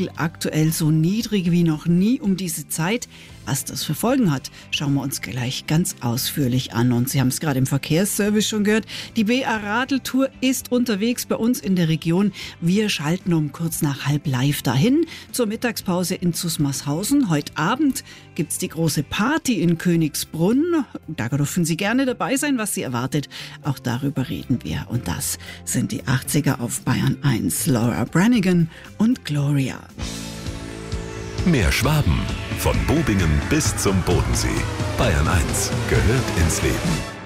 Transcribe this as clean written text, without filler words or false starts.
Spiegel aktuell so niedrig wie noch nie um diese Zeit. Was das für Folgen hat, schauen wir uns gleich ganz ausführlich an. Und Sie haben es gerade im Verkehrsservice schon gehört, die BR-Radeltour ist unterwegs bei uns in der Region. Wir schalten um kurz nach 12:30 live dahin zur Mittagspause in Zusmarshausen. Heute Abend gibt's die große Party in Königsbrunn. Da dürfen Sie gerne dabei sein, was Sie erwartet. Auch darüber reden wir. Und das sind die 80er auf Bayern 1. Laura Branigan und Gloria. Mehr Schwaben. Von Bobingen bis zum Bodensee. Bayern 1 gehört ins Leben.